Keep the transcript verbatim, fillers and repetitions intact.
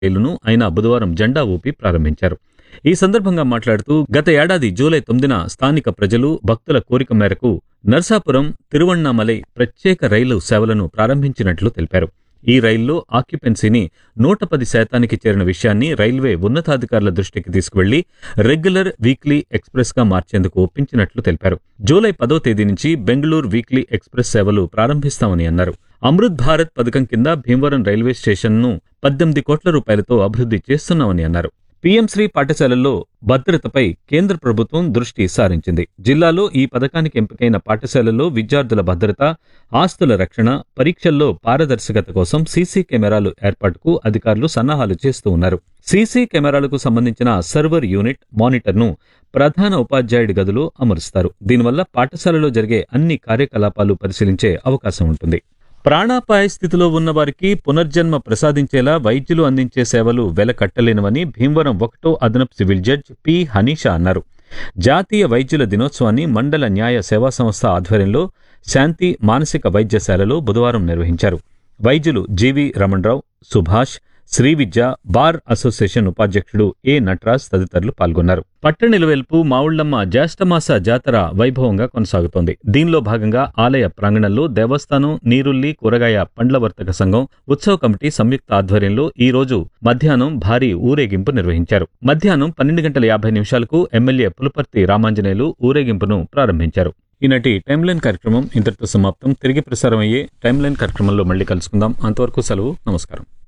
రైలును ఆయన బుధవారం జెండా ఊపి ప్రారంభించారు. ఈ సందర్భంగా మాట్లాడుతూ గత ఏడాది జూలై తొమ్మిదిన స్థానిక ప్రజలు, భక్తుల కోరిక మేరకు నర్సాపురం తిరువణ్ణామలై ప్రత్యేక రైలు సేవలను ప్రారంభించినట్లు తెలిపారు. ఈ రైల్లో ఆక్యుపెన్సీని నూట పది శాతానికి చేరిన విషయాన్ని రైల్వే ఉన్నతాధికారుల దృష్టికి తీసుకువెళ్లి రెగ్యులర్ వీక్లీ ఎక్స్ప్రెస్ గా మార్చేందుకు ఒప్పించినట్లు తెలిపారు. జూలై పదో తేదీ నుంచి బెంగళూరు వీక్లీ ఎక్స్ప్రెస్ సేవలు ప్రారంభిస్తామని అన్నారు. అమృత్ భారత్ పథకం కింద భీమవరం రైల్వే స్టేషన్ను పద్దెనిమిది కోట్ల రూపాయలతో అభివృద్ధి చేస్తున్నామని అన్నారు. పీఎం శ్రీ పాఠశాలల్లో భద్రతపై కేంద్ర ప్రభుత్వం దృష్టి సారించింది. జిల్లాలో ఈ పథకానికి ఎంపికైన పాఠశాలల్లో విద్యార్థుల భద్రత, ఆస్తుల రక్షణ, పరీక్షల్లో పారదర్శకత కోసం సీసీ కెమెరాలు ఏర్పాటుకు అధికారులు సన్నాహాలు చేస్తూ ఉన్నారు. సీసీ కెమెరాలకు సంబంధించిన సర్వర్ యూనిట్, మానిటర్ను ప్రధాన ఉపాధ్యాయుడి గదిలో అమరుస్తారు. దీనివల్ల పాఠశాలలో జరిగే అన్ని కార్యకలాపాలు పరిశీలించే అవకాశం ఉంటుంది. ప్రాణాపాయ స్థితిలో ఉన్న వారికి పునర్జన్మ ప్రసాదించేలా వైద్యులు అందించే సేవలు వెలకట్టలేనివని భీమవరం ఒకటో అదనపు సివిల్ జడ్జ్ పి హనీషా అన్నారు. జాతీయ వైద్యుల దినోత్సవాన్ని మండల న్యాయ సేవా సంస్థ ఆధ్వర్యంలో శాంతి మానసిక వైద్యశాలలో బుధవారం నిర్వహించారు. వైద్యులు జీవి రమణరావు, సుభాష్, శ్రీ విద్య, బార్ అసోసియేషన్ ఉపాధ్యక్షుడు ఏ నటరాజ్ తదితరులు పాల్గొన్నారు. పట్టణిలవెల్పు మావుళ్లమ్మ జ్యేష్ఠమాస జాతర వైభవంగా కొనసాగుతోంది. దీనిలో భాగంగా ఆలయ ప్రాంగణంలో దేవస్థానం, నీరుల్లి, కూరగాయ పండ్ల వర్తక సంఘం, ఉత్సవ కమిటీ సంయుక్త ఆధ్వర్యంలో ఈ రోజు మధ్యాహ్నం భారీ ఊరేగింపు నిర్వహించారు. మధ్యాహ్నం పన్నెండు గంటల యాభై నిమిషాలకు ఎమ్మెల్యే పులపర్తి రామాంజనేయులు ఊరేగింపును ప్రారంభించారు. ఈనాటి టైమ్లైన్ కార్యక్రమం ఇంతటితో సమాప్తం. తిరిగి ప్రసారం అయ్యే టైమ్లైన్ కార్యక్రమంలో మళ్ళీ కలుసుకుందాం. అంతవరకు సెలవు. నమస్కారం.